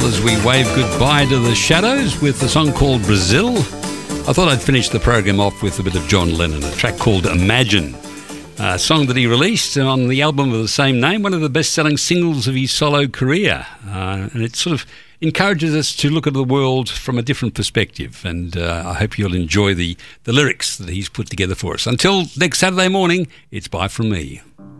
as we wave goodbye to the shadows with a song called Brazil. I thought I'd finish the program off with a bit of John Lennon, a track called Imagine, a song that he released on the album of the same name, one of the best-selling singles of his solo career. And it sort of encourages us to look at the world from a different perspective, and I hope you'll enjoy the lyrics that he's put together for us. Until next Saturday morning, it's bye from me.